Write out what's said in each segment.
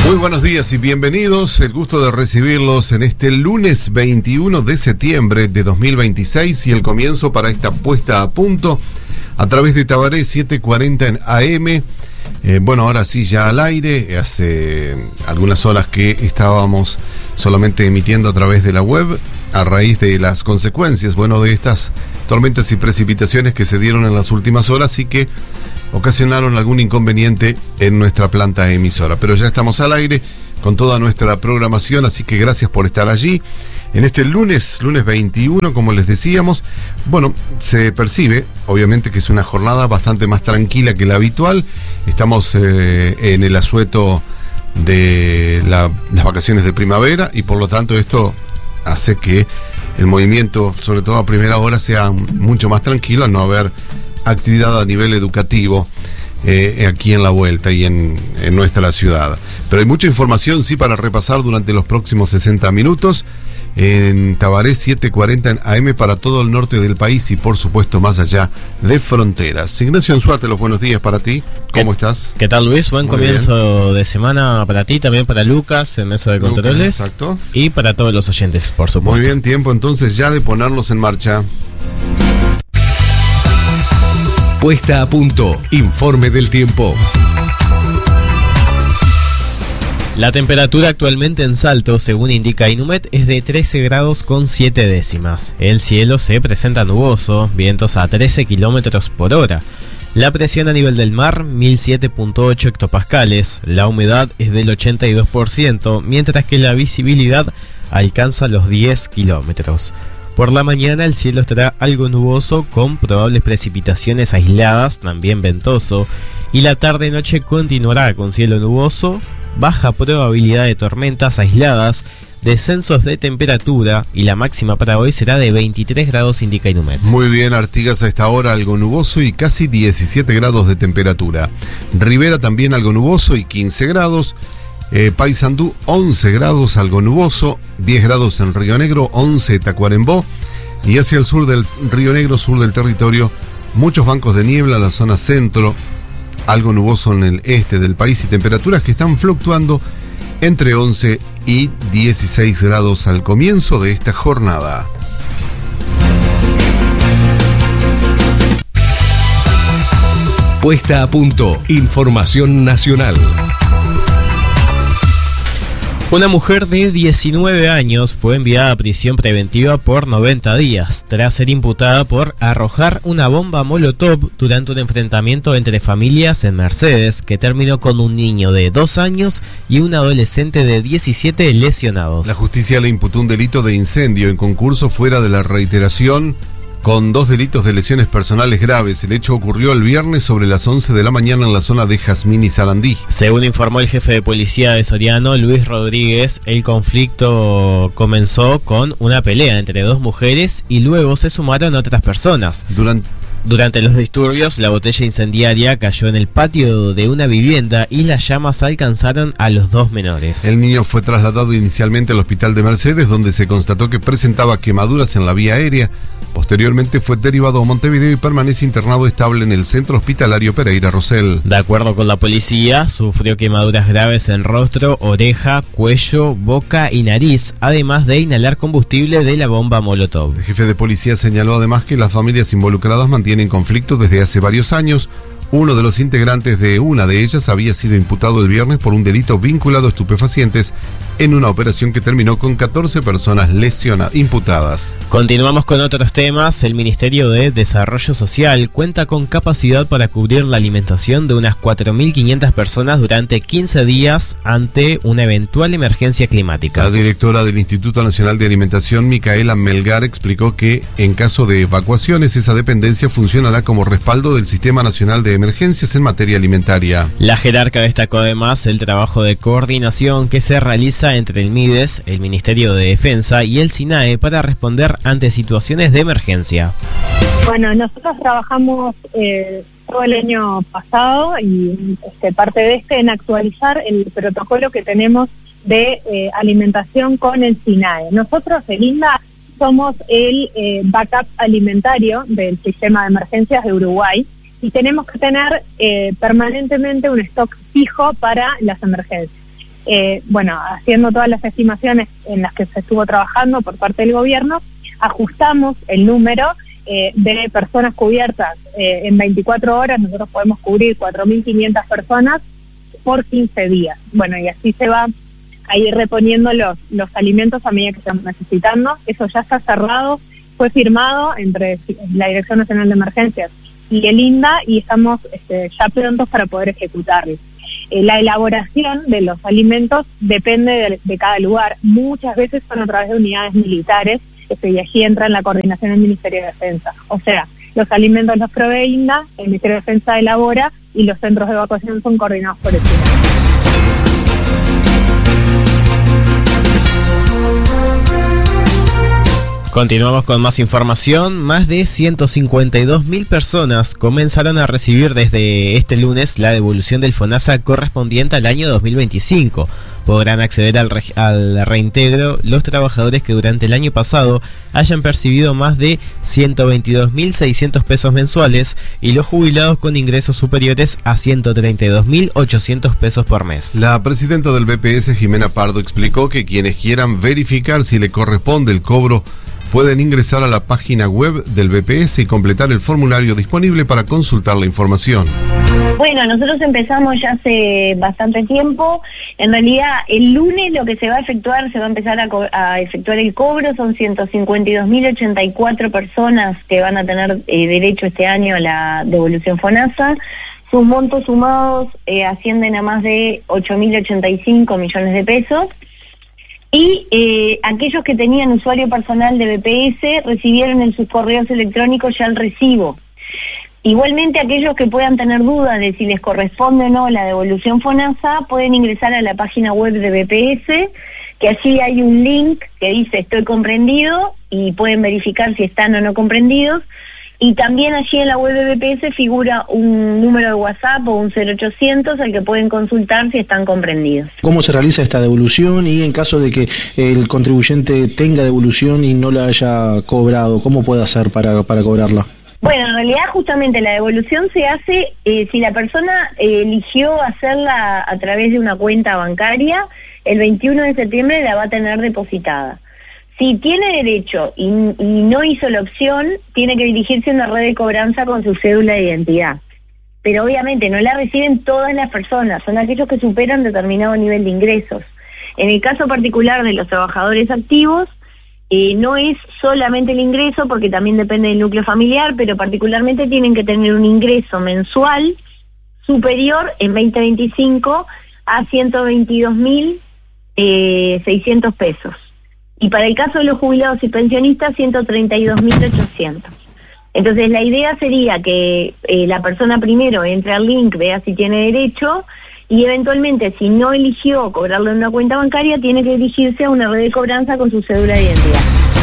Muy buenos días y bienvenidos. El gusto de recibirlos en este lunes 21 de septiembre de 2026 y el comienzo para esta puesta a punto a través de Tabaré 740 en AM. Bueno, ahora sí ya al aire. Hace algunas horas que estábamos solamente emitiendo a través de la web a raíz de las consecuencias, bueno, de estas tormentas y precipitaciones que se dieron en las últimas horas y que ocasionaron algún inconveniente en nuestra planta emisora. Pero ya estamos al aire con toda nuestra programación, así que gracias por estar allí. En este lunes 21, como les decíamos, bueno, se percibe, obviamente, que es una jornada bastante más tranquila que la habitual. Estamos en el asueto de las vacaciones de primavera y por lo tanto esto hace que el movimiento, sobre todo a primera hora, sea mucho más tranquilo al no haber actividad a nivel educativo aquí en la vuelta y en nuestra ciudad. Pero hay mucha información, sí, para repasar durante los próximos 60 minutos en Tabaré 740 en AM para todo el norte del país y por supuesto más allá de fronteras. Ignacio Anzuate, los buenos días para ti. ¿Cómo estás? ¿Qué tal, Luis? Buen comienzo de semana para ti, también para Lucas en Mesa de Controles. Exacto. Y para todos los oyentes, por supuesto. Muy bien, tiempo entonces ya de ponernos en marcha. Puesta a punto, informe del tiempo. La temperatura actualmente en Salto, según indica Inumet, es de 13 grados con 7 décimas. El cielo se presenta nuboso, vientos a 13 kilómetros por hora. La presión a nivel del mar, 1007.8 hectopascales. La humedad es del 82%, mientras que la visibilidad alcanza los 10 kilómetros. Por la mañana el cielo estará algo nuboso con probables precipitaciones aisladas, también ventoso, y la tarde-noche continuará con cielo nuboso, baja probabilidad de tormentas aisladas, descensos de temperatura y la máxima para hoy será de 23 grados, indica Inumet. Muy bien, Artigas a esta hora algo nuboso y casi 17 grados de temperatura. Rivera también algo nuboso y 15 grados. Paysandú 11 grados, algo nuboso, 10 grados en Río Negro, 11 Tacuarembó y hacia el sur del Río Negro, sur del territorio, muchos bancos de niebla en la zona centro, algo nuboso en el este del país y temperaturas que están fluctuando entre 11 y 16 grados al comienzo de esta jornada. Puesta a punto, información nacional. Una mujer de 19 años fue enviada a prisión preventiva por 90 días, tras ser imputada por arrojar una bomba molotov durante un enfrentamiento entre familias en Mercedes, que terminó con un niño de 2 años y un adolescente de 17 lesionados. La justicia le imputó un delito de incendio en concurso fuera de la reiteración, con 2 delitos de lesiones personales graves. El hecho ocurrió el viernes sobre las 11 de la mañana en la zona de Jazmín y Sarandí. Según informó el jefe de policía de Soriano, Luis Rodríguez, el conflicto comenzó con una pelea entre 2 mujeres y luego se sumaron otras personas. Durante los disturbios, la botella incendiaria cayó en el patio de una vivienda y las llamas alcanzaron a los 2 menores. El niño fue trasladado inicialmente al hospital de Mercedes, donde se constató que presentaba quemaduras en la vía aérea. Posteriormente fue derivado a Montevideo y permanece internado estable en el centro hospitalario Pereira Rosell. De acuerdo con la policía, sufrió quemaduras graves en rostro, oreja, cuello, boca y nariz, además de inhalar combustible de la bomba molotov. El jefe de policía señaló además que las familias involucradas mantienen conflictos desde hace varios años. Uno de los integrantes de una de ellas había sido imputado el viernes por un delito vinculado a estupefacientes en una operación que terminó con 14 personas imputadas. Continuamos con otros temas. El Ministerio de Desarrollo Social cuenta con capacidad para cubrir la alimentación de unas 4.500 personas durante 15 días ante una eventual emergencia climática. La directora del Instituto Nacional de Alimentación, Micaela Melgar, explicó que en caso de evacuaciones esa dependencia funcionará como respaldo del Sistema Nacional de Emergencias en materia alimentaria. La jerarca destacó además el trabajo de coordinación que se realiza entre el MIDES, el Ministerio de Defensa y el SINAE para responder ante situaciones de emergencia. Bueno, nosotros trabajamos todo el año pasado y parte de en actualizar el protocolo que tenemos de alimentación con el SINAE. Nosotros, el INDA, somos el backup alimentario del sistema de emergencias de Uruguay y tenemos que tener permanentemente un stock fijo para las emergencias. haciendo todas las estimaciones en las que se estuvo trabajando por parte del gobierno, ajustamos el número de personas cubiertas. En 24 horas nosotros podemos cubrir 4.500 personas por 15 días. Bueno, y así se va a ir reponiendo los alimentos a medida que se van necesitando. Eso ya está cerrado, fue firmado entre la Dirección Nacional de Emergencias y el INDA, y estamos ya prontos para poder ejecutarlo. La elaboración de los alimentos depende de cada lugar. Muchas veces son a través de unidades militares, y allí entra en la coordinación del Ministerio de Defensa. O sea, los alimentos los provee INDA, el Ministerio de Defensa elabora, y los centros de evacuación son coordinados por el INDA. Continuamos con más información. Más de 152.000 personas comenzaron a recibir desde este lunes la devolución del FONASA correspondiente al año 2025. Podrán acceder al reintegro los trabajadores que durante el año pasado hayan percibido más de 122.600 pesos mensuales y los jubilados con ingresos superiores a 132.800 pesos por mes. La presidenta del BPS, Jimena Pardo, explicó que quienes quieran verificar si le corresponde el cobro pueden ingresar a la página web del BPS y completar el formulario disponible para consultar la información. Bueno, nosotros empezamos ya hace bastante tiempo. En realidad, el lunes lo que se va a efectuar, se va a empezar a efectuar el cobro. Son 152.084 personas que van a tener derecho este año a la devolución FONASA. Sus montos sumados ascienden a más de 8.085 millones de pesos. Y aquellos que tenían usuario personal de BPS recibieron en sus correos electrónicos ya el recibo. Igualmente, aquellos que puedan tener dudas de si les corresponde o no la devolución FONASA pueden ingresar a la página web de BPS, que allí hay un link que dice estoy comprendido, y pueden verificar si están o no comprendidos. Y también allí en la web de BPS figura un número de WhatsApp o un 0800 al que pueden consultar si están comprendidos. ¿Cómo se realiza esta devolución? Y en caso de que el contribuyente tenga devolución y no la haya cobrado, ¿cómo puede hacer para cobrarla? Bueno, en realidad justamente la devolución se hace si la persona eligió hacerla a través de una cuenta bancaria, el 21 de septiembre la va a tener depositada. Si tiene derecho y no hizo la opción, tiene que dirigirse a una red de cobranza con su cédula de identidad. Pero obviamente no la reciben todas las personas, son aquellos que superan determinado nivel de ingresos. En el caso particular de los trabajadores activos, no es solamente el ingreso, porque también depende del núcleo familiar, pero particularmente tienen que tener un ingreso mensual superior en 2025 a 122.600 pesos. Y para el caso de los jubilados y pensionistas, 132.800. Entonces la idea sería que la persona primero entre al link, vea si tiene derecho, y eventualmente si no eligió cobrarlo en una cuenta bancaria, tiene que dirigirse a una red de cobranza con su cédula de identidad.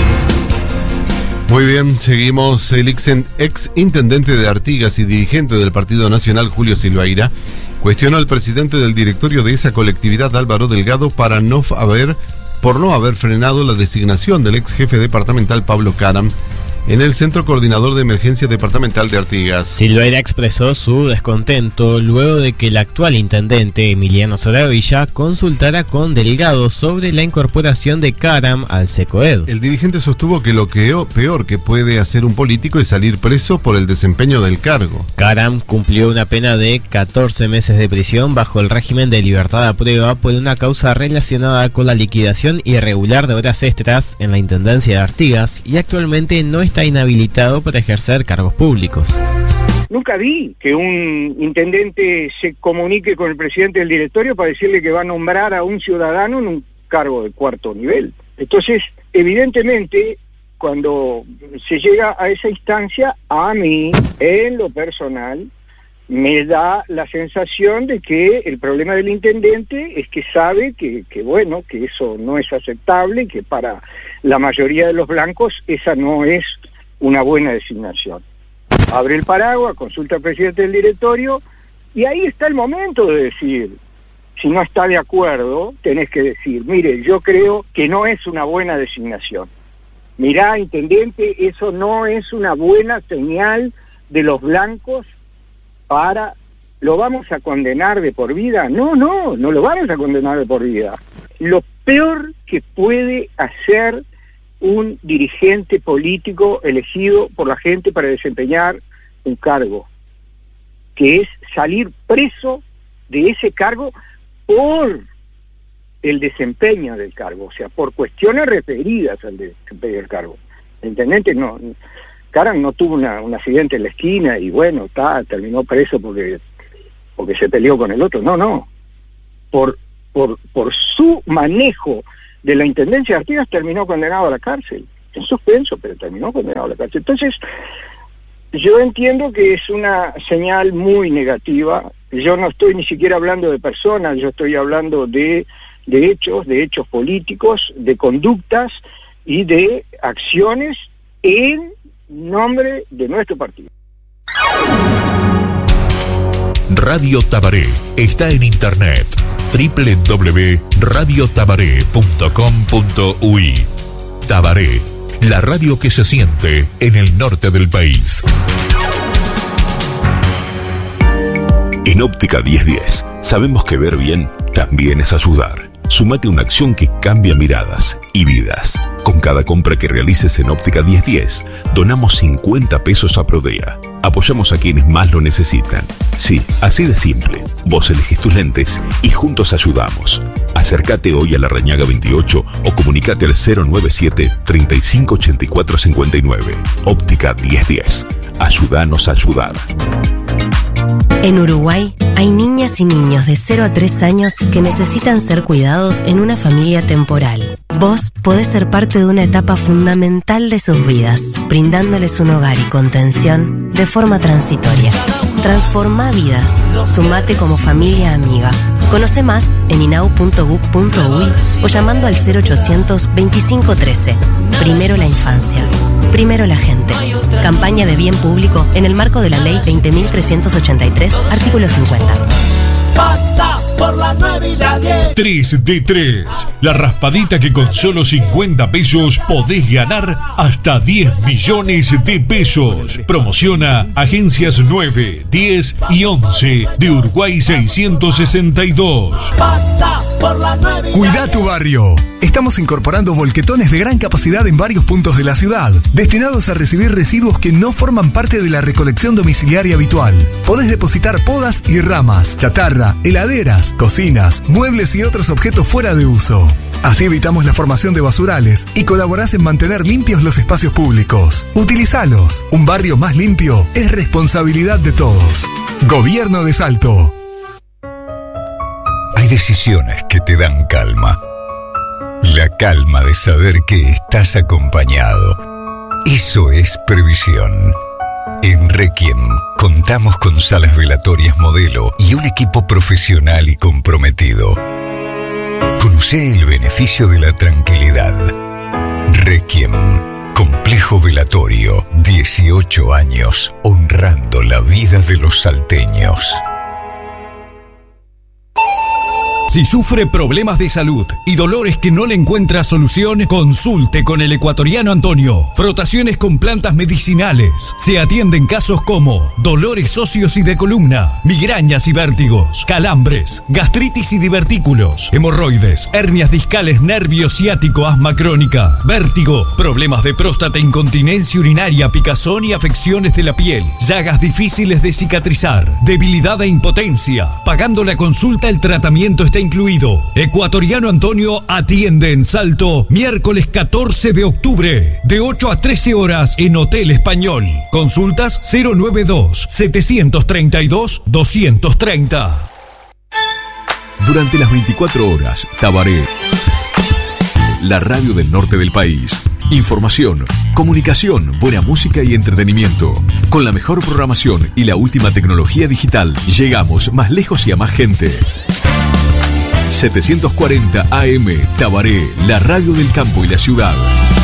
Muy bien, seguimos. El ex intendente de Artigas y dirigente del Partido Nacional, Julio Silveira, cuestionó al presidente del directorio de esa colectividad, Álvaro Delgado, por no haber frenado la designación del ex jefe departamental Pablo Caram en el Centro Coordinador de Emergencia Departamental de Artigas. Silveira expresó su descontento luego de que el actual intendente Emiliano Soravilla consultara con Delgado sobre la incorporación de Caram al SECOED. El dirigente sostuvo que lo peor que puede hacer un político es salir preso por el desempeño del cargo. Caram cumplió una pena de 14 meses de prisión bajo el régimen de libertad a prueba por una causa relacionada con la liquidación irregular de horas extras en la Intendencia de Artigas y actualmente no está inhabilitado para ejercer cargos públicos. Nunca vi que un intendente se comunique con el presidente del directorio para decirle que va a nombrar a un ciudadano en un cargo de cuarto nivel. Entonces, evidentemente, cuando se llega a esa instancia, a mí, en lo personal, me da la sensación de que el problema del intendente es que sabe que bueno, que eso no es aceptable y que para la mayoría de los blancos esa no es una buena designación. Abre el paraguas, consulta al presidente del directorio y ahí está el momento de decir, si no está de acuerdo, tenés que decir, mire, yo creo que no es una buena designación. Mirá, intendente, eso no es una buena señal de los blancos para ¿Lo vamos a condenar de por vida? No lo vamos a condenar de por vida. Lo peor que puede hacer un dirigente político elegido por la gente para desempeñar un cargo, que es salir preso de ese cargo por el desempeño del cargo, o sea, por cuestiones referidas al desempeño del cargo. El intendente Caran no tuvo un accidente en la esquina y bueno, terminó preso porque se peleó con el otro. No. Por su manejo de la Intendencia de Artigas terminó condenado a la cárcel. En suspenso, pero terminó condenado a la cárcel. Entonces, yo entiendo que es una señal muy negativa. Yo no estoy ni siquiera hablando de personas, yo estoy hablando de hechos políticos, de conductas y de acciones en nombre de nuestro partido. Radio Tabaré está en internet www.radiotabaré.com.uy. Tabaré, la radio que se siente en el norte del país. En Óptica 1010 sabemos que ver bien también es ayudar. Sumate a una acción que cambia miradas y vidas. Con cada compra que realices en Óptica 1010, donamos 50 pesos a Prodea. Apoyamos a quienes más lo necesitan. Sí, así de simple. Vos elegís tus lentes y juntos ayudamos. Acércate hoy a la Reñaga 28 o comunicate al 097 35 84 59. Óptica 1010. Ayúdanos a ayudar. En Uruguay hay niñas y niños de 0 a 3 años que necesitan ser cuidados en una familia temporal. Vos podés ser parte de una etapa fundamental de sus vidas, brindándoles un hogar y contención de forma transitoria. Transforma vidas. Sumate como familia amiga. Conoce más en inau.gov.uy o llamando al 0800 2513. Primero la infancia. Primero la gente. Campaña de bien público en el marco de la Ley 20.383, artículo 50. Pasa por la 9 y la 10. 3 de 3. La raspadita que con solo 50 pesos podés ganar hasta 10 millones de pesos. Promociona Agencias 9, 10 y 11 de Uruguay 662. Pasa por la 9 y Cuida tu barrio. Estamos incorporando volquetones de gran capacidad en varios puntos de la ciudad, destinados a recibir residuos que no forman parte de la recolección domiciliaria habitual. Podés depositar podas y ramas, chatarra, heladeras, cocinas, muebles y otros objetos fuera de uso. Así evitamos la formación de basurales y colaborás en mantener limpios los espacios públicos. Utilizalos. Un barrio más limpio es responsabilidad de todos. Gobierno de Salto. Hay decisiones que te dan calma. La calma de saber que estás acompañado. Eso es previsión. En Requiem contamos con salas velatorias modelo y un equipo profesional y comprometido. Conocé el beneficio de la tranquilidad. Requiem, complejo velatorio, 18 años honrando la vida de los salteños. Si sufre problemas de salud y dolores que no le encuentra solución, consulte con el ecuatoriano Antonio. Frotaciones con plantas medicinales. Se atienden casos como dolores óseos y de columna, migrañas y vértigos, calambres, gastritis y divertículos, hemorroides, hernias discales, nervio ciático, asma crónica, vértigo, problemas de próstata, incontinencia urinaria, picazón y afecciones de la piel, llagas difíciles de cicatrizar, debilidad e impotencia. Pagando la consulta, el tratamiento está incluido. Ecuatoriano Antonio atiende en Salto miércoles 14 de octubre de 8 a 13 horas en Hotel Español. Consultas 092-732-230. Durante las 24 horas, Tabaré, la radio del norte del país. Información, comunicación, buena música y entretenimiento. Con la mejor programación y la última tecnología digital, llegamos más lejos y a más gente. 740 AM, Tabaré, la radio del campo y la ciudad.